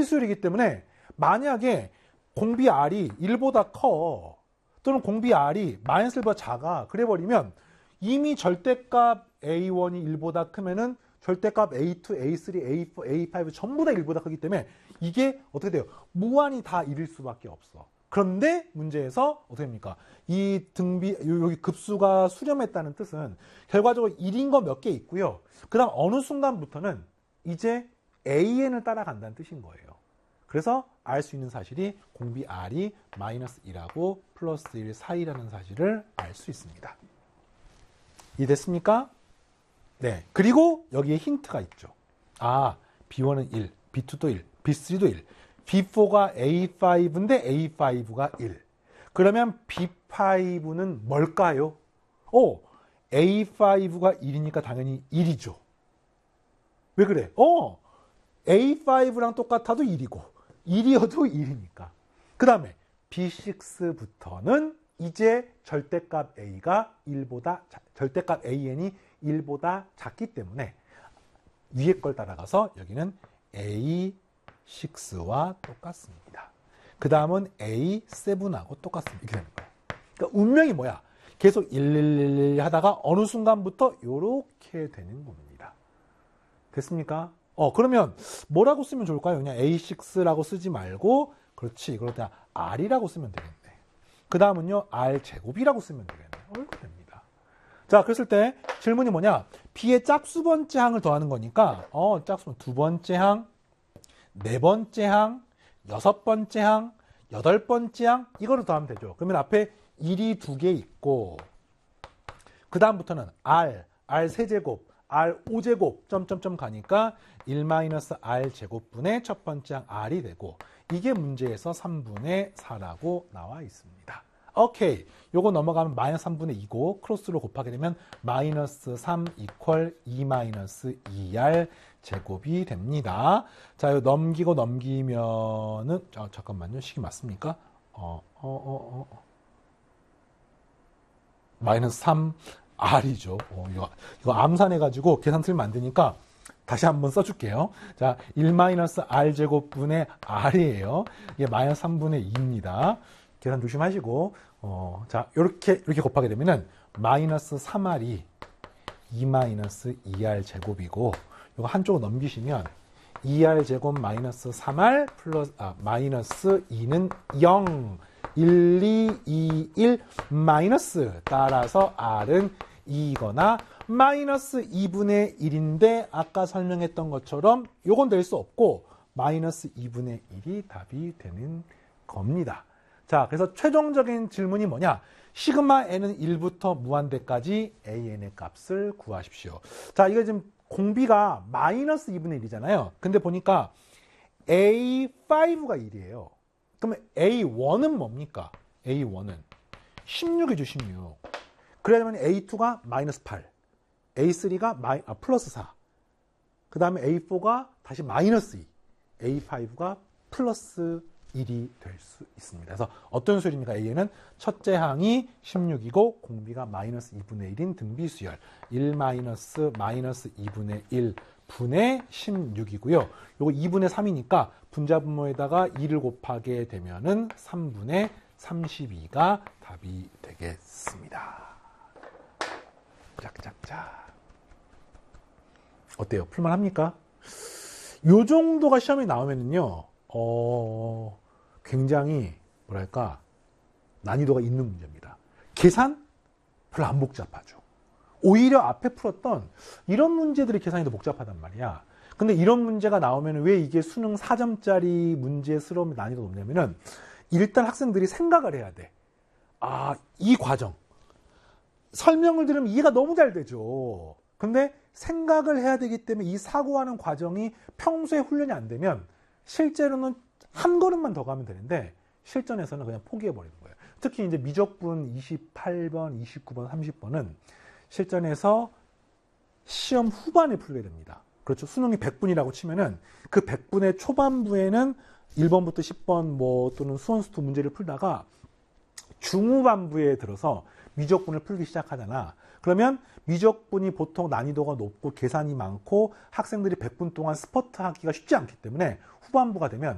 등비수열이기 때문에 만약에 공비 R이 1보다 커 또는 공비 R이 마이너스 1보다 작아 그래버리면 이미 절대값 A1이 1보다 크면은 절대값 A2, A3, A4, A5 전부 다 1보다 크기 때문에 이게 어떻게 돼요? 무한히 다 1일 수밖에 없어. 그런데 문제에서 어떻게 됩니까? 이 등비, 여기 급수가 수렴했다는 뜻은 결과적으로 1인 거 몇 개 있고요. 그 다음 어느 순간부터는 이제 AN을 따라간다는 뜻인 거예요. 그래서 알 수 있는 사실이 공비 R이 마이너스 1하고 플러스 1 사이라는 사실을 알 수 있습니다. 이해됐습니까? 네. 그리고 여기에 힌트가 있죠. 아, B1은 1, B2도 1, B3도 1, B4가 A5인데 A5가 1. 그러면 B5는 뭘까요? A5가 1이니까 당연히 1이죠. 왜 그래? A5랑 똑같아도 1이고 1이어도 1이니까. 그 다음에 B6부터는 이제 절대값 A가 1보다 절대값 AN이 1보다 작기 때문에 위에 걸 따라가서 여기는 A6와 똑같습니다. 그 다음은 A7하고 똑같습니다. 이렇게 되는 거예요. 그러니까 운명이 뭐야? 계속 111 하다가 어느 순간부터 이렇게 되는 겁니다. 됐습니까? 그러면 뭐라고 쓰면 좋을까요? 그냥 A6라고 쓰지 말고 그렇지. 그럴 때 R이라고 쓰면 되겠네. 그 다음은요. R제곱이라고 쓰면 되겠네. 이렇게 됩니다. 자, 그랬을 때 질문이 뭐냐? B의 짝수 번째 항을 더하는 거니까 짝수 두 번째 항, 네 번째 항, 여섯 번째 항, 여덟 번째 항 이거를 더하면 되죠. 그러면 앞에 1이 두 개 있고 그 다음부터는 R 세제곱, R 5제곱 점점점 가니까 1-R 제곱분의 첫 번째 항 R이 되고 이게 문제에서 3분의 4라고 나와 있습니다. 오케이. 요거 넘어가면 마이너스 3분의 2고 크로스로 곱하게 되면 마이너스 3 이퀄 2-2R 제곱이 됩니다. 자, 이거 넘기고 넘기면은 잠깐만요. 식이 맞습니까? 마이너스 3R이죠. 이거 암산해가지고 계산 틀리면 안 되니까 다시 한번 써줄게요. 자, 1-R 제곱분의 R이에요. 이게 마이너스 3분의 2입니다. 계산 조심하시고, 자, 이렇게 곱하게 되면은 마이너스 3R이 2-2R 제곱이고, 이거 한쪽으로 넘기시면 2R 제곱 마이너스 3R 플러스, 마이너스 2는 0. 1, 2, 2, 1, 마이너스. 따라서 R은 2이거나 마이너스 2분의 1인데 아까 설명했던 것처럼 요건 될 수 없고 마이너스 2분의 1이 답이 되는 겁니다. 자, 그래서 최종적인 질문이 뭐냐? 시그마 n은 1부터 무한대까지 an의 값을 구하십시오. 자, 이거 지금 공비가 마이너스 2분의 1이잖아요. 근데 보니까 A5가 1이에요. 그러면 A1은 뭡니까? A1은 16이죠, 16. 그러려면 A2가 마이너스 8, A3가 플러스 4, 그 다음에 A4가 다시 마이너스 2, A5가 플러스 1이 될 수 있습니다. 그래서 어떤 수열입니까? A는 첫째 항이 16이고 공비가 마이너스 2분의 1인 등비수열 1-마이너스 2분의 1 분의 16이고요. 요거 2분의 3이니까 분자분모에다가 2를 곱하게 되면은 3분의 32가 답이 되겠습니다. 짝짝짝. 어때요? 풀만합니까? 요 정도가 시험에 나오면은요, 굉장히, 뭐랄까, 난이도가 있는 문제입니다. 계산? 별로 안 복잡하죠. 오히려 앞에 풀었던 이런 문제들이 계산이 더 복잡하단 말이야. 근데 이런 문제가 나오면 왜 이게 수능 4점짜리 문제스러운 난이도가 높냐면은 일단 학생들이 생각을 해야 돼. 이 과정. 설명을 들으면 이해가 너무 잘 되죠. 근데 생각을 해야 되기 때문에 이 사고하는 과정이 평소에 훈련이 안 되면 실제로는 한 걸음만 더 가면 되는데 실전에서는 그냥 포기해버리는 거예요. 특히 이제 미적분 28번, 29번, 30번은 실전에서 시험 후반에 풀게 됩니다. 그렇죠. 수능이 100분이라고 치면은 그 100분의 초반부에는 1번부터 10번 또는 수원수투 문제를 풀다가 중후반부에 들어서 미적분을 풀기 시작하잖아. 그러면 미적분이 보통 난이도가 높고 계산이 많고 학생들이 100분 동안 스퍼트 하기가 쉽지 않기 때문에 후반부가 되면